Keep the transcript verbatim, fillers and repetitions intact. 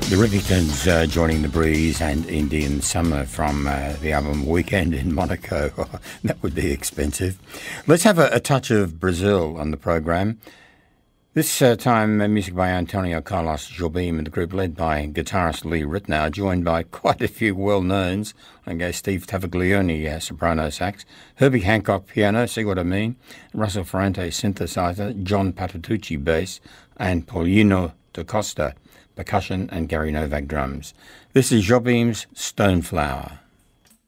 The Rivingtons uh, joining the breeze and Indian Summer from uh, the album Weekend in Monaco. That would be expensive. Let's have a, a touch of Brazil on the program. This uh, time, uh, music by Antonio Carlos Jobim and the group led by guitarist Lee Ritenour, joined by quite a few well-knowns, like uh, Steve Tavaglione, uh, soprano sax, Herbie Hancock piano, see what I mean, Russell Ferrante synthesizer, John Patitucci bass, and Paulino da Costa percussion, and Gary Novak drums. This is Jobim's Stoneflower.